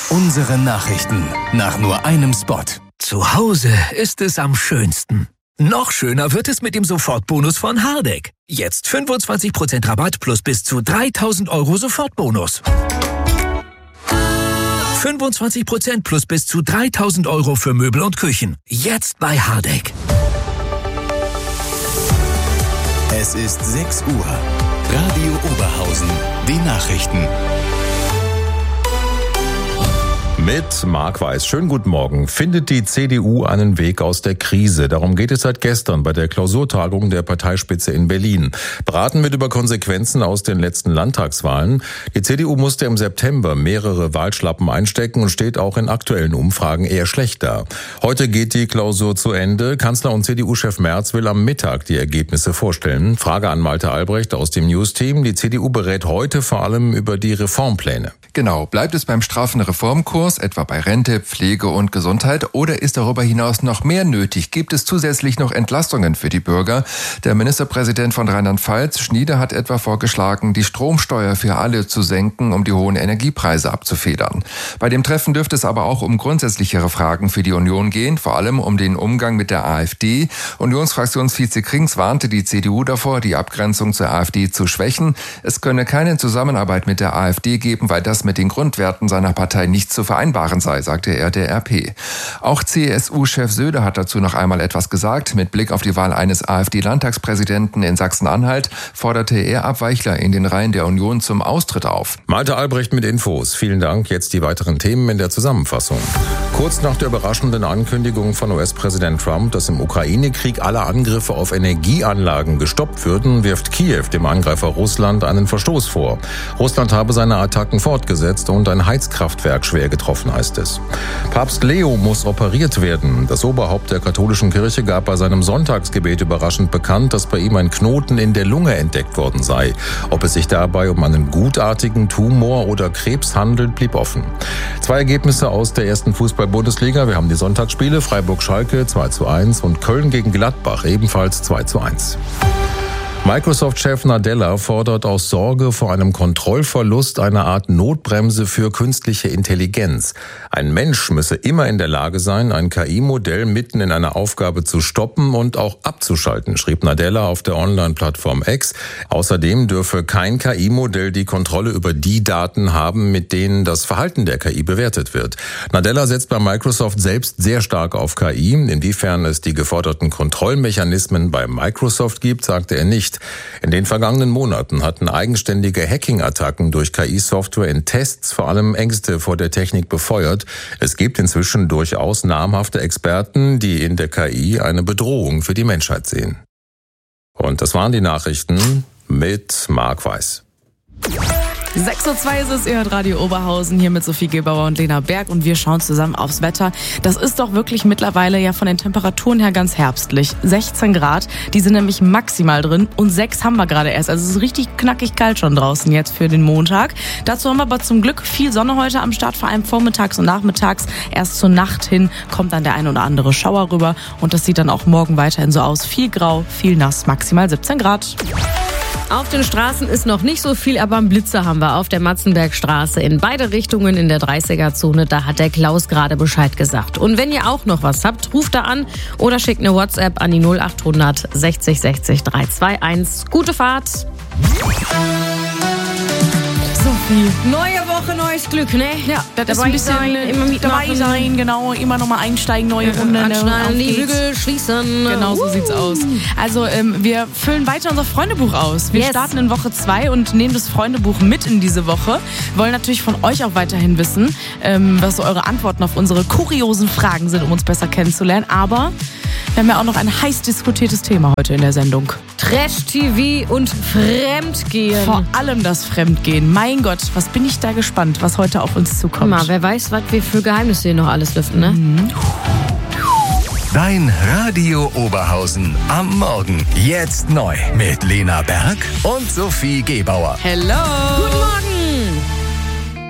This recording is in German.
Unsere Nachrichten nach nur einem Spot. Zu Hause ist es am schönsten. Noch schöner wird es mit dem Sofortbonus von Hardegg. Jetzt 25% Rabatt plus bis zu 3.000 € Sofortbonus. 25% plus bis zu 3.000 € für Möbel und Küchen. Jetzt bei Hardegg. Es ist 6 Uhr. Radio Oberhausen. Die Nachrichten. Mit Marc Weiß. Schönen guten Morgen. Findet die CDU einen Weg aus der Krise? Darum geht es seit gestern bei der Klausurtagung der Parteispitze in Berlin. Beraten wird über Konsequenzen aus den letzten Landtagswahlen. Die CDU musste im September mehrere Wahlschlappen einstecken und steht auch in aktuellen Umfragen eher schlecht da. Heute geht die Klausur zu Ende. Kanzler und CDU-Chef Merz will am Mittag die Ergebnisse vorstellen. Frage an Malte Albrecht aus dem News-Team. Die CDU berät heute vor allem über die Reformpläne. Genau. Bleibt es beim straffen Reformkurs, etwa bei Rente, Pflege und Gesundheit, oder ist darüber hinaus noch mehr nötig? Gibt es zusätzlich noch Entlastungen für die Bürger? Der Ministerpräsident von Rheinland-Pfalz, Schnieder, hat etwa vorgeschlagen, die Stromsteuer für alle zu senken, um die hohen Energiepreise abzufedern. Bei dem Treffen dürfte es aber auch um grundsätzlichere Fragen für die Union gehen, vor allem um den Umgang mit der AfD. Unionsfraktionsvize Krings warnte die CDU davor, die Abgrenzung zur AfD zu schwächen. Es könne keine Zusammenarbeit mit der AfD geben, weil das mit den Grundwerten seiner Partei nicht zu vereinbaren sei, sagte er der RP. Auch CSU-Chef Söder hat dazu noch einmal etwas gesagt. Mit Blick auf die Wahl eines AfD-Landtagspräsidenten in Sachsen-Anhalt forderte er Abweichler in den Reihen der Union zum Austritt auf. Malte Albrecht mit Infos. Vielen Dank. Jetzt die weiteren Themen in der Zusammenfassung. Kurz nach der überraschenden Ankündigung von US-Präsident Trump, dass im Ukraine-Krieg alle Angriffe auf Energieanlagen gestoppt würden, wirft Kiew dem Angreifer Russland einen Verstoß vor. Russland habe seine Attacken fortgesetzt und ein Heizkraftwerk schwer getroffen, heißt es. Papst Leo muss operiert werden. Das Oberhaupt der katholischen Kirche gab bei seinem Sonntagsgebet überraschend bekannt, dass bei ihm ein Knoten in der Lunge entdeckt worden sei. Ob es sich dabei um einen gutartigen Tumor oder Krebs handelt, blieb offen. 2 Ergebnisse aus der ersten Fußball-Bundesliga. Wir haben die Sonntagsspiele: Freiburg-Schalke 2:1 und Köln gegen Gladbach ebenfalls 2:1. Microsoft-Chef Nadella fordert aus Sorge vor einem Kontrollverlust eine Art Notbremse für künstliche Intelligenz. Ein Mensch müsse immer in der Lage sein, ein KI-Modell mitten in einer Aufgabe zu stoppen und auch abzuschalten, schrieb Nadella auf der Online-Plattform X. Außerdem dürfe kein KI-Modell die Kontrolle über die Daten haben, mit denen das Verhalten der KI bewertet wird. Nadella setzt bei Microsoft selbst sehr stark auf KI. Inwiefern es die geforderten Kontrollmechanismen bei Microsoft gibt, sagte er nicht. In den vergangenen Monaten hatten eigenständige Hacking-Attacken durch KI-Software in Tests vor allem Ängste vor der Technik befeuert. Es gibt inzwischen durchaus namhafte Experten, die in der KI eine Bedrohung für die Menschheit sehen. Und das waren die Nachrichten mit Marc Weiß. 6:02 Uhr ist es, ihr hört Radio Oberhausen hier mit Sophie Gebauer und Lena Berg und wir schauen zusammen aufs Wetter. Das ist doch wirklich mittlerweile ja von den Temperaturen her ganz herbstlich. 16 Grad, die sind nämlich maximal drin und 6 haben wir gerade erst. Also es ist richtig knackig kalt schon draußen jetzt für den Montag. Dazu haben wir aber zum Glück viel Sonne heute am Start, vor allem vormittags und nachmittags. Erst zur Nacht hin kommt dann der ein oder andere Schauer rüber und das sieht dann auch morgen weiterhin so aus. Viel grau, viel nass, maximal 17 Grad. Auf den Straßen ist noch nicht so viel, aber einen Blitzer haben wir auf der Matzenbergstraße in beide Richtungen in der 30er-Zone. Da hat der Klaus gerade Bescheid gesagt. Und wenn ihr auch noch was habt, ruft da an oder schickt eine WhatsApp an die 0800 60 60 321. Gute Fahrt! Sophie. Neue Woche, neues Glück, ne? Ja, das ist dabei ein bisschen sein, immer mitmachen. dabei sein, genau, immer nochmal einsteigen, neue Runde. Anschnallen, die Bügel schließen. Genau, so sieht's aus. Also wir füllen weiter unser Freundebuch aus. Wir starten in Woche 2 und nehmen das Freundebuch mit in diese Woche. Wir wollen natürlich von euch auch weiterhin wissen, was so eure Antworten auf unsere kuriosen Fragen sind, um uns besser kennenzulernen. Aber wir haben ja auch noch ein heiß diskutiertes Thema heute in der Sendung. Trash-TV und Fremdgehen. Vor allem das Fremdgehen. Mein Gott, was bin ich da gespannt, was heute auf uns zukommt. Mal, wer weiß, was wir für Geheimnisse hier noch alles lüften, ne? Dein Radio Oberhausen am Morgen. Jetzt neu mit Lena Berg und Sophie Gebauer. Hello! Guten Morgen!